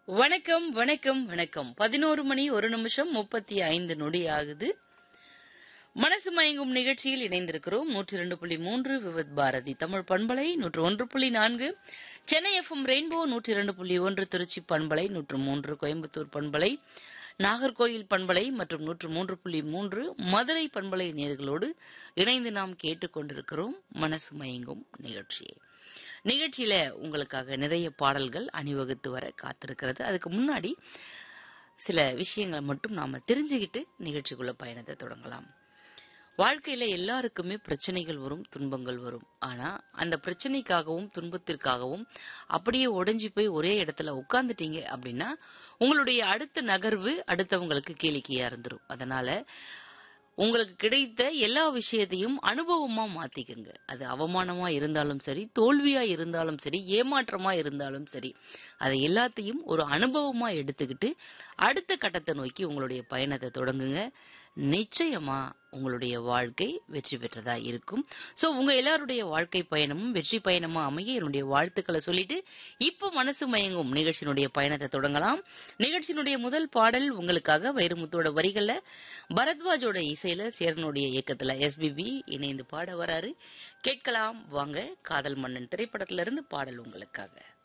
வணக்கம் வணக்கம் வணக்கம் 11 மணி 1 நிமிஷம் 35 நொடி ஆகுது. மனசு மயங்கும் நிகழ்ச்சியில் இணைந்திருக்கிறோம். 102.3 விவத் பாரதி தமிழ் பண்பலை, 101.4 சென்னை எஃப்எம் ரெயின்போ, 102.1 திருச்சி பண்பலை, 103 கோயம்புத்தூர் பண்பலை, நாகர்கோயில் பண்பலை மற்றும் 103.3 மதுரை பண்பலை நேயர்களோடு இணைந்து நாம் கேட்டுக்கொண்டிருக்கிறோம் மனசு மயங்கும் நிகழ்ச்சியில உங்களுக்காக நிறைய பாடல்கள் அணிவகுத்து வர காத்திருக்கிறது. அதுக்கு முன்னாடி சில விஷயங்களை மட்டும் நாம தெரிஞ்சுக்கிட்டு நிகழ்ச்சிக்குள்ள பயணத்தை தொடங்கலாம். வாழ்க்கையில எல்லாருக்குமே பிரச்சனைகள் வரும், துன்பங்கள் வரும். ஆனா அந்த பிரச்சனைக்காகவும் துன்பத்திற்காகவும் அப்படியே உடைஞ்சு போய் ஒரே இடத்துல உட்கார்ந்துட்டீங்க அப்படின்னா உங்களுடைய அடுத்த நகர்வு அடுத்தவங்களுக்கு கேளிக்கையா இருந்துரும். அதனால உங்களுக்கு கிடைத்த எல்லா விஷயத்தையும் அனுபவமா மாத்திக்கங்க. அது அவமானமா இருந்தாலும் சரி, தோல்வியா இருந்தாலும் சரி, ஏமாற்றமா இருந்தாலும் சரி, அதை எல்லாத்தையும் ஒரு அனுபவமா எடுத்துக்கிட்டு அடுத்த கட்டத்தை நோக்கி உங்களுடைய பயணத்தை தொடங்குங்க. நிச்சயமா உங்களுடைய வாழ்க்கை வெற்றி பெற்றதா இருக்கும். சோ உங்க எல்லாருடைய வாழ்க்கை பயணமும் வெற்றி பயணமா அமைய என்னுடைய வாழ்த்துக்களை சொல்லிட்டு இப்போ மனசு மயங்கும் நிகழ்ச்சியினுடைய பயணத்தை தொடங்கலாம். நிகழ்ச்சியினுடைய முதல் பாடல் உங்களுக்காக வைரமுத்தோட வரிகள்ல, பரத்வாஜோட இசையில, சேரனுடைய இயக்கத்துல எஸ்பிபி இணைந்து பாட வராரு. கேட்கலாம் வாங்க. காதல் மன்னன் திரைப்படத்திலிருந்து பாடல் உங்களுக்காக.